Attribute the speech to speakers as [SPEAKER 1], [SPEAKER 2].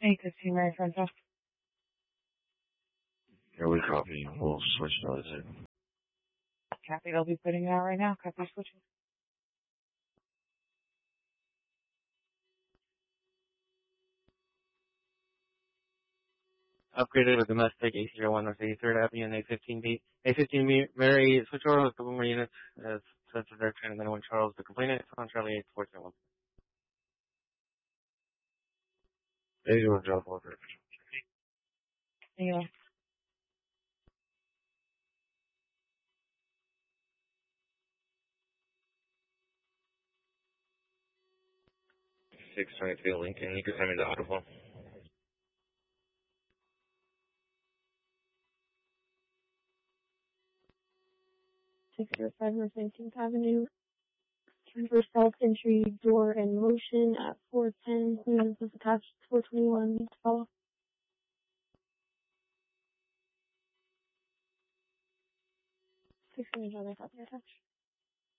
[SPEAKER 1] 8:15 Mary Frontal.
[SPEAKER 2] Yeah, we copy. We'll switch to other two.
[SPEAKER 1] Copy, they'll be putting it out right now. Copy switching.
[SPEAKER 3] Upgraded with domestic A01 North 83rd Avenue and A15B. A15 Mary, switch over with a couple more units as sensor direction and then when Charles the complainant on Charlie 8471.
[SPEAKER 2] 81 drop off.
[SPEAKER 1] Yeah.
[SPEAKER 2] $622 Lincoln. You can send me the audible.
[SPEAKER 4] 605 North 19th Avenue. Reverse south entry door in motion at 410. Units is attached 421. Need to follow. 600 on copy attached.